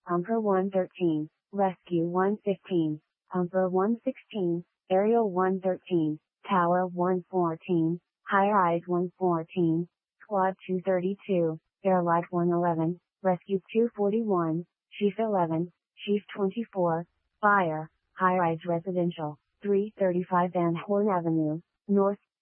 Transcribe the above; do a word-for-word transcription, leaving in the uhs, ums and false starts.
Pumper one thirteen, Rescue one fifteen, Pumper one sixteen, Aerial one thirteen, Tower one fourteen, High Rise one fourteen, Squad two thirty-two, Airlight one eleven, Rescue two forty-one, Chief eleven, Chief twenty-four, Fire, High Rise Residential, three thirty-five Van Horn Avenue, North